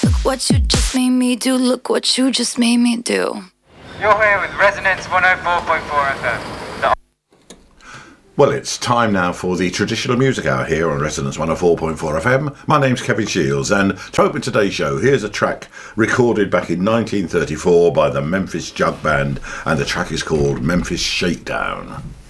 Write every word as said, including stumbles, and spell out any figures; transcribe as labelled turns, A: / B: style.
A: Look what you just made me do. Look what you just made me do.
B: You're here with Resonance one oh four point four F M. The-
C: Well, it's time now for the traditional music hour here on Resonance one oh four point four F M. My name's Kevin Shields, and to open today's show, here's a track recorded back in nineteen thirty-four by the Memphis Jug Band, and the track is called Memphis Shakedown.